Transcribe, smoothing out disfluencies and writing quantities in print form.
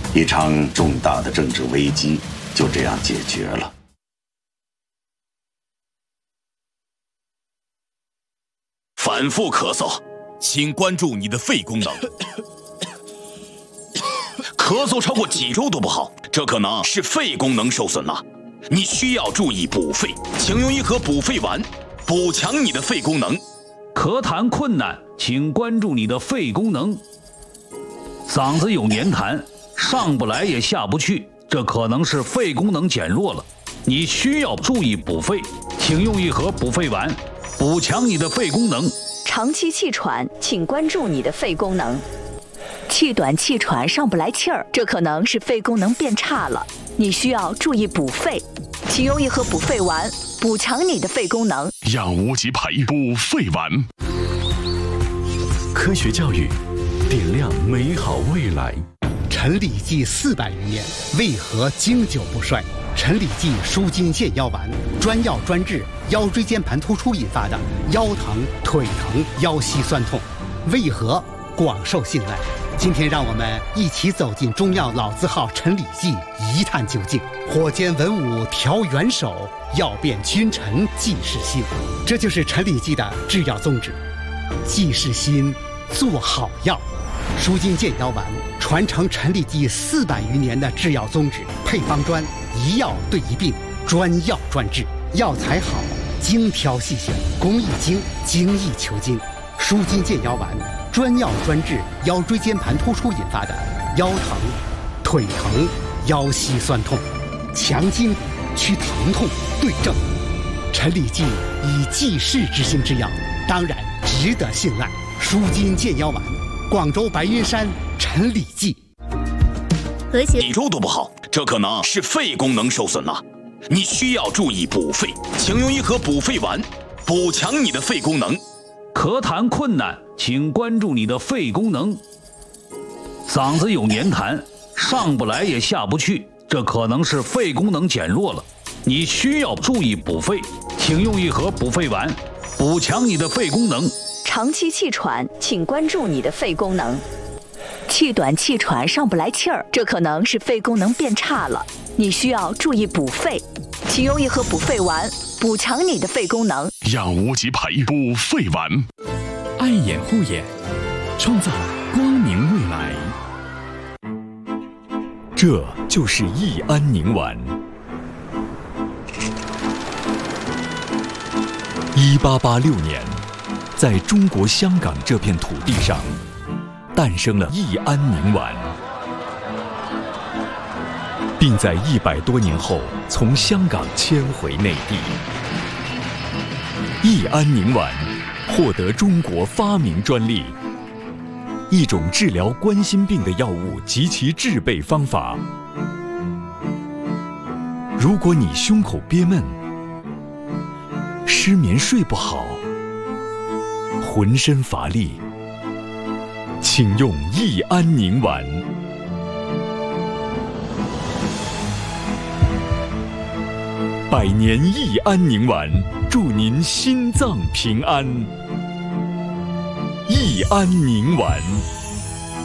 一场重大的政治危机就这样解决了。 反复咳嗽，请关注你的肺功能。咳嗽超过几周都不好，这可能是肺功能受损了。你需要注意补肺，请用一盒补肺丸，补强你的肺功能。 咳痰困难，请关注你的肺功能。嗓子有黏痰，上不来也下不去，这可能是肺功能减弱了。你需要注意补肺，请用一盒补肺丸，补强你的肺功能。 长期气喘，请关注你的肺功能。气短气喘，上不来气儿，这可能是肺功能变差了。你需要注意补肺，请用一盒补肺丸，补强你的肺功能。 养无极培补肺丸， 科学教育点亮美好未来。 陈李济400余年，为何经久不衰？陈李济舒筋健腰丸，专药专治腰椎间盘突出引发的腰疼、腿疼、腰膝酸痛，为何广受信赖？今天让我们一起走进中药老字号陈李济，一探究竟。火煎文武调元首，药变君臣济世心。这就是陈李济的制药宗旨，济世心，做好药。舒筋健腰丸传承陈李济400余年的制药宗旨，配方专，一药对一病，专药专治，药材好，精挑细选，工艺精，精益求精。舒筋健腰丸专药专治腰椎间盘突出引发的腰疼、腿疼、腰膝酸痛，强筋祛疼痛，对症。陈李济以济世之心之药，当然值得信赖。舒筋健腰丸，广州白云山陈李济。 几周都不好，这可能是肺功能受损了。你需要注意补肺，请用一盒补肺丸，补强你的肺功能。 咳痰困难，请关注你的肺功能。嗓子有黏痰，上不来也下不去，这可能是肺功能减弱了。你需要注意补肺，请用一盒补肺丸，补强你的肺功能。 长期气喘，请关注你的肺功能。气短气喘，上不来气儿，这可能是肺功能变差了。你需要注意补肺，请用一盒补肺丸，补强你的肺功能。 养无极培补肺丸， 爱眼护眼，创造光明未来。这就是益安宁丸。1886年，在中国香港这片土地上，诞生了益安宁丸，并在100多年后从香港迁回内地。益安宁丸获得中国发明专利，一种治疗冠心病的药物及其制备方法。如果你胸口憋闷、失眠睡不好、浑身乏力，请用益安宁丸。100年益安宁丸，祝您心脏平安。益安宁丸。